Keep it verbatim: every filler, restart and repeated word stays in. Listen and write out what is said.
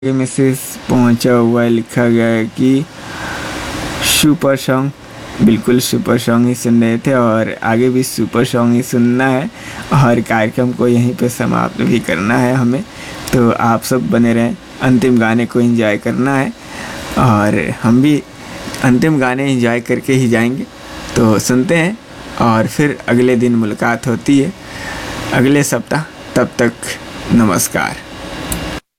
ये मैसेज पहुंचा हुआ है, लिखा गया है कि सुपर सॉन्ग। बिल्कुल सुपर सॉन्ग ही सुन रहे थे और आगे भी सुपर सॉन्ग ही सुनना है और कार्यक्रम को यहीं पे समाप्त भी करना है हमें। तो आप सब बने रहें, अंतिम गाने को एंजॉय करना है और हम भी अंतिम गाने एंजॉय करके ही जाएंगे। तो सुनते हैं और फिर अगले दिन मुलाकात होती है अगले सप्ताह। तब तक नमस्कार।